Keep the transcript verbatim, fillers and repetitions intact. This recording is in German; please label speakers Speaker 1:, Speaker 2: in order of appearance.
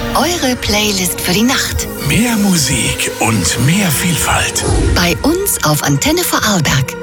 Speaker 1: Eure Playlist für die Nacht.
Speaker 2: Mehr Musik und mehr Vielfalt.
Speaker 1: Bei uns auf Antenne Vorarlberg.